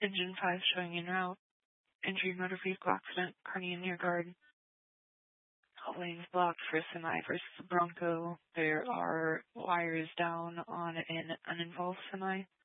Engine 5 showing en route. Entry motor vehicle accident, Carney near guard. All lanes blocked for semi versus Bronco. There are wires down on an uninvolved semi.